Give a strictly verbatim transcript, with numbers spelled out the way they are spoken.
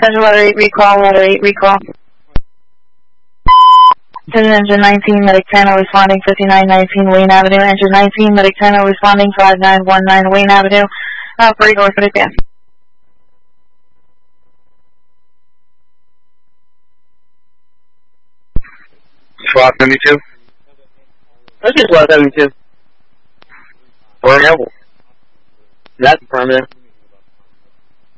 Central Letter eight, recall, Letter eight, recall. Engine, engine nineteen, medic ten, responding fifty-nine nineteen Wayne Avenue. Engine nineteen, medic ten, responding five nine one nine Wayne Avenue. Operate north of advance. SWAT seventy-two. This is SWAT seventy-two. Where are you? That's affirmative.